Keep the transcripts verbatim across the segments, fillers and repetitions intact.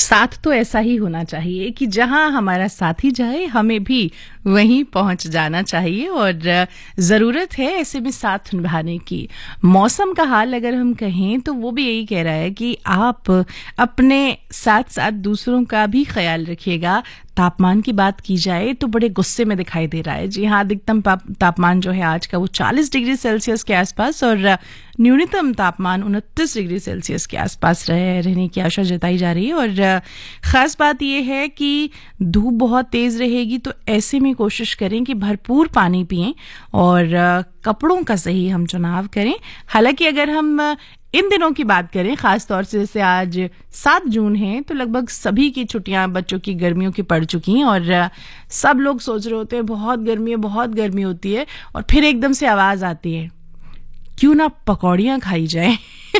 साथ तो ऐसा ही होना चाहिए कि जहां हमारा साथी जाए हमें भी वहीं पहुंच जाना चाहिए और ज़रूरत है ऐसे में साथ निभाने की। मौसम का हाल अगर हम कहें तो वो भी यही कह रहा है कि आप अपने साथ साथ दूसरों का भी ख्याल रखिएगा। तापमान की बात की जाए तो बड़े गुस्से में दिखाई दे रहा है। जी हाँ, अधिकतम तापमान जो है आज का वो चालीस डिग्री सेल्सियस के आसपास और न्यूनतम तापमान उनतीस डिग्री सेल्सियस के आसपास रह, रहने की आशा जताई जा रही है। और ख़ास बात यह है कि धूप बहुत तेज़ रहेगी तो ऐसे में कोशिश करें कि भरपूर पानी पिएं और कपड़ों का सही हम चुनाव करें। हालांकि अगर हम इन दिनों की बात करें, ख़ास तौर से जैसे आज सात जून है तो लगभग सभी की छुट्टियां बच्चों की गर्मियों की पड़ चुकी हैं और सब लोग सोच रहे होते हैं बहुत गर्मी है, बहुत गर्मी होती है और फिर एकदम से आवाज़ आती है क्यों ना पकौड़ियाँ खाई जाए।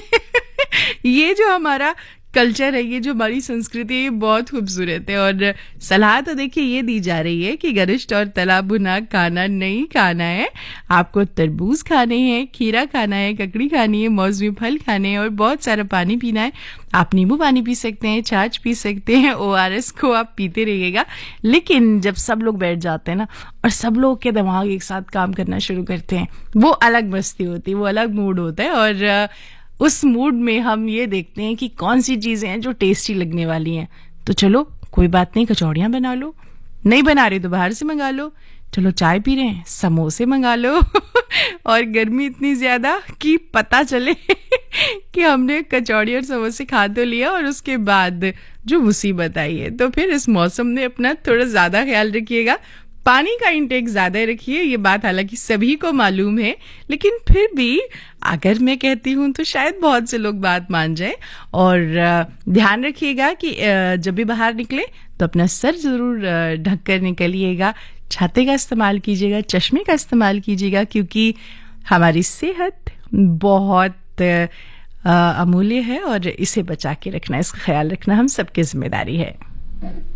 ये जो हमारा कल्चर है, ये जो हमारी संस्कृति है, ये बहुत खूबसूरत है। और सलाह तो देखिए ये दी जा रही है कि गरिश्त और तला भुना खाना नहीं खाना है, आपको तरबूज खाने हैं, खीरा खाना है, ककड़ी खानी है, मौसमी फल खाने हैं और बहुत सारा पानी पीना है। आप नींबू पानी पी सकते हैं, छाछ पी सकते हैं, ओ आर एस को आप पीते रहिएगा। लेकिन जब सब लोग बैठ जाते हैं ना और सब लोग के दिमाग एक साथ काम करना शुरू करते हैं, वो अलग मस्ती होती है, वो अलग मूड होता है। और उस मूड में हम ये देखते हैं कि कौन सी चीज़ें हैं जो टेस्टी लगने वाली हैं। तो चलो कोई बात नहीं, कचौड़ियाँ बना लो, नहीं बना रहे तो बाहर से मंगा लो, चलो चाय पी रहे हैं समोसे मंगा लो। और गर्मी इतनी ज़्यादा कि पता चले कि हमने कचौड़ी और समोसे खा तो लिया और उसके बाद जो मुसीबत आई है। तो फिर इस मौसम में अपना थोड़ा ज़्यादा ख्याल रखिएगा, पानी का इंटेक ज़्यादा रखिए। ये बात हालांकि सभी को मालूम है, लेकिन फिर भी अगर मैं कहती हूँ तो शायद बहुत से लोग बात मान जाए। और ध्यान रखिएगा कि जब भी बाहर निकले तो अपना सर ज़रूर ढक कर निकलिएगा, छाते का इस्तेमाल कीजिएगा, चश्मे का इस्तेमाल कीजिएगा, क्योंकि हमारी सेहत बहुत अमूल्य है और इसे बचा के रखना, इसका ख्याल रखना हम सबकी जिम्मेदारी है।